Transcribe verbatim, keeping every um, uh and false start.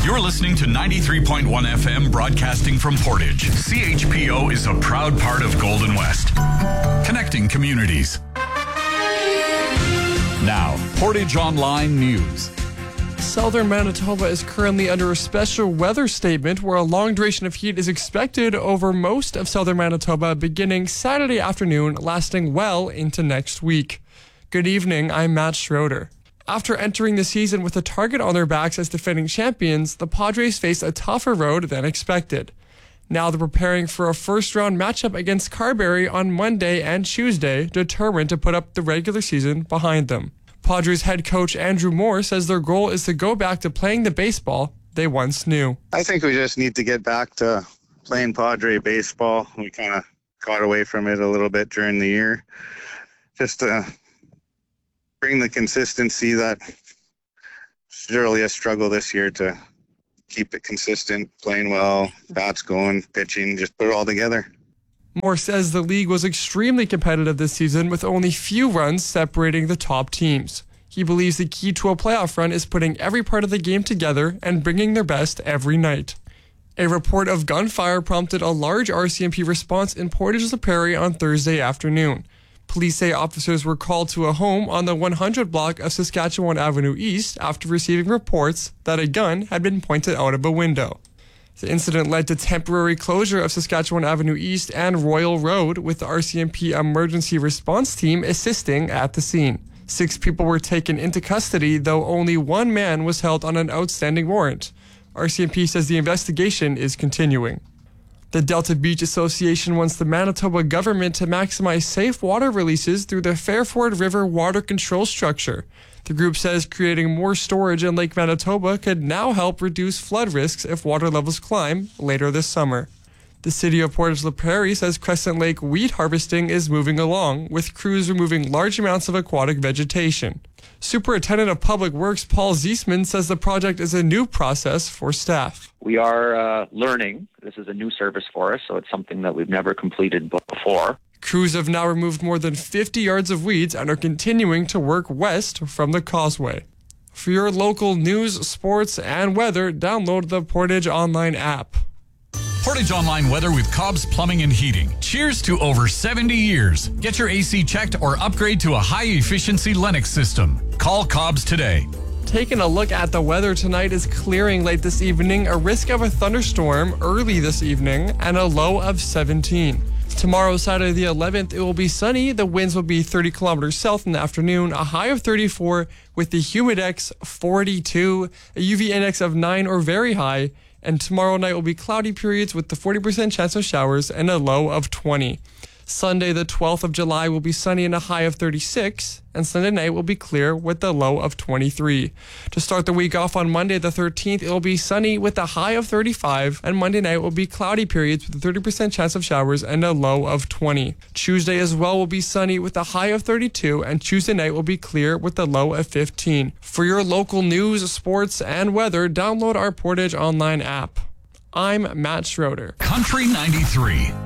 You're listening to ninety-three point one F M, broadcasting from Portage. C H P O is a proud part of Golden West, connecting communities. Now, Portage Online News. Southern Manitoba is currently under a special weather statement where a long duration of heat is expected over most of southern Manitoba beginning Saturday afternoon, lasting well into next week. Good evening, I'm Matt Schroeder. After entering the season with a target on their backs as defending champions, the Padres faced a tougher road than expected. Now they're preparing for a first-round matchup against Carberry on Monday and Tuesday, determined to put up the regular season behind them. Padres head coach Andrew Moore says their goal is to go back to playing the baseball they once knew. I think we just need to get back to playing Padre baseball. We kind of got away from it a little bit during the year. Just to bring the consistency that it's really a struggle this year to keep it consistent, playing well, bats going, pitching, just put it all together. Moore says the league was extremely competitive this season with only few runs separating the top teams. He believes the key to a playoff run is putting every part of the game together and bringing their best every night. A report of gunfire prompted a large R C M P response in Portage-la Prairie on Thursday afternoon. Police say officers were called to a home on the one hundred block of Saskatchewan Avenue East after receiving reports that a gun had been pointed out of a window. The incident led to temporary closure of Saskatchewan Avenue East and Royal Road, with the R C M P emergency response team assisting at the scene. Six people were taken into custody, though only one man was held on an outstanding warrant. R C M P says the investigation is continuing. The Delta Beach Association wants the Manitoba government to maximize safe water releases through the Fairford River water control structure. The group says creating more storage in Lake Manitoba could now help reduce flood risks if water levels climb later this summer. The city of Portage-la Prairie says Crescent Lake wheat harvesting is moving along, with crews removing large amounts of aquatic vegetation. Superintendent of Public Works Paul Ziesman says the project is a new process for staff. We are uh, learning. This is a new service for us, so it's something that we've never completed before. Crews have now removed more than fifty yards of weeds and are continuing to work west from the causeway. For your local news, sports, and weather, download the Portage Online app. Portage Online weather with Cobb's Plumbing and Heating. Cheers to over seventy years. Get your A C checked or upgrade to a high-efficiency Lennox system. Call Cobb's today. Taking a look at the weather, tonight is clearing late this evening, a risk of a thunderstorm early this evening, and a low of seventeen. Tomorrow, Saturday the eleventh, it will be sunny. The winds will be thirty kilometers south in the afternoon, a high of thirty-four with the humidex forty-two, a U V index of nine or very high. And tomorrow night will be cloudy periods with the forty percent chance of showers and a low of twenty. Sunday, the twelfth of July, will be sunny and a high of thirty-six, and Sunday night will be clear with a low of twenty-three. To start the week off on Monday, the thirteenth, it will be sunny with a high of thirty-five, and Monday night will be cloudy periods with a thirty percent chance of showers and a low of twenty. Tuesday as well will be sunny with a high of thirty-two, and Tuesday night will be clear with a low of fifteen. For your local news, sports, and weather, download our Portage Online app. I'm Matt Schroeder. Country ninety-three.